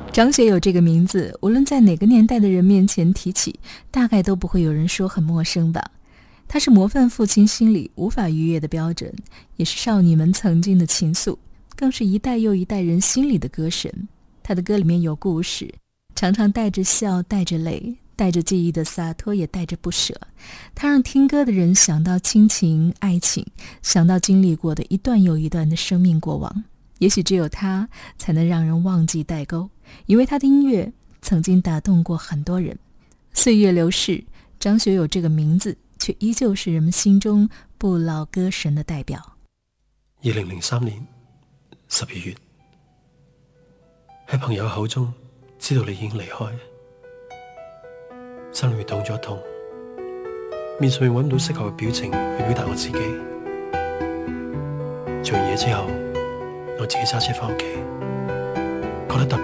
张学友这个名字，无论在哪个年代的人面前提起，大概都不会有人说很陌生吧。他是模范父亲心里无法逾越的标准，也是少女们曾经的情愫，更是一代又一代人心里的歌神。他的歌里面有故事，常常带着笑，带着泪，带着记忆的洒脱，也带着不舍。他让听歌的人想到亲情、爱情，想到经历过的一段又一段的生命过往。也许只有他才能让人忘记代沟，因为他的音乐曾经打动过很多人。岁月流逝，张学友这个名字却依旧是人们心中不老歌神的代表。 2003年12月，喺朋友口中知道你已經離開，心裏面痛咗一痛，面上面揾唔到適合嘅表情去表達我自己。做完嘢之後，我自己揸車返屋企，覺得特